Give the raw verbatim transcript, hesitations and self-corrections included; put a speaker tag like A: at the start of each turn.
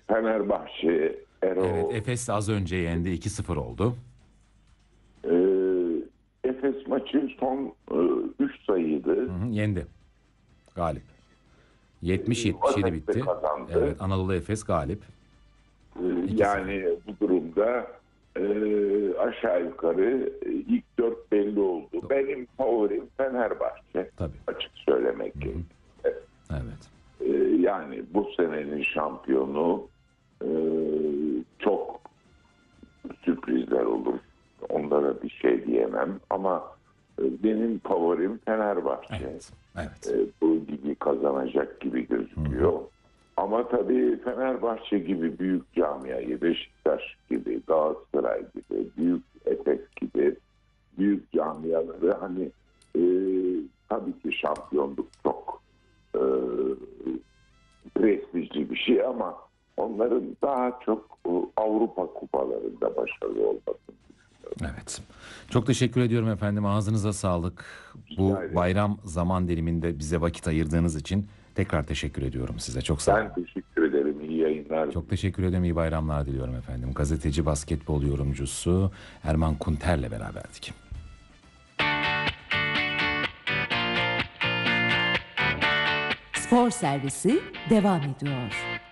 A: Fenerbahçe, Erol.
B: Evet, Efes az önce yendi, iki sıfır oldu.
A: Ee, Efes maçı son üç sayıydı.
B: Hı hı, yendi. Galip. yetmiş yetmiş yedi
A: Efes de
B: bitti.
A: kazandı.
B: Evet, Anadolu Efes galip.
A: Ee,
B: iki sıfır.
A: yani bu durumda e, aşağı yukarı e, ilk dört belli oldu.
B: Doğru.
A: Benim favorim Fenerbahçe.
B: Tabii.
A: Açık söylemek gerekirse.
B: Evet.
A: Ee, yani bu senenin şampiyonu e, çok sürprizler olur. Onlara bir şey diyemem ama e, benim favorim Fenerbahçe.
B: Evet. Evet.
A: E, bu gibi kazanacak gibi gözüküyor. Hı-hı. Ama tabii Fenerbahçe gibi büyük camiayı, Beşiktaş gibi, Galatasaray gibi, büyük Efes gibi büyük camiaları hani e, tabii ki şampiyonluk çok e, prestijli bir şey ama onların daha çok e, Avrupa kupalarında başarılı olmasını.
B: Evet. Çok teşekkür ediyorum efendim. Ağzınıza sağlık. Bu bayram zaman diliminde bize vakit ayırdığınız için tekrar teşekkür ediyorum size. Çok sağ olun.
A: Ben teşekkür ederim. İyi yayınlar.
B: Çok teşekkür ederim. İyi bayramlar diliyorum efendim. Gazeteci, basketbol yorumcusu Erman Kunter'le beraberdik.
C: Spor servisi devam ediyor.